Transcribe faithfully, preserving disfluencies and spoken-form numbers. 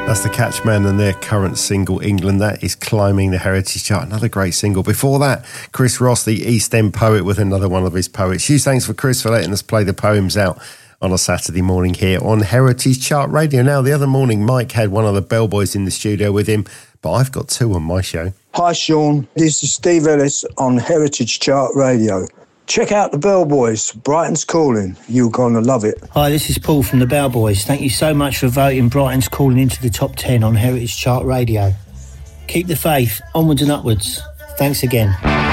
That's the Catchman and their current single, England. That is climbing the Heritage Chart. Another great single. Before that, Chris Ross, the East End poet, with another one of his poets. Huge thanks for Chris for letting us play the poems out on a Saturday morning here on Heritage Chart Radio. Now, the other morning, Mike had one of the bellboys in the studio with him, but I've got two on my show. Hi, Sean. This is Steve Ellis on Heritage Chart Radio. Check out the Bellboys. Brighton's Calling. You're going to love it. Hi, this is Paul from the Bellboys. Thank you so much for voting Brighton's Calling into the top ten on Heritage Chart Radio. Keep the faith. Onwards and upwards. Thanks again.